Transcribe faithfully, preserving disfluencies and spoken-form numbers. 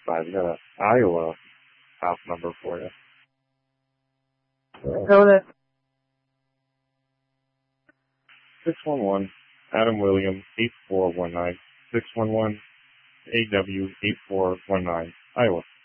five. We got an Iowa top number for you. Go with it. six one one, Adam William, eight four one nine. six one one, A W, eight four one nine. Iowa.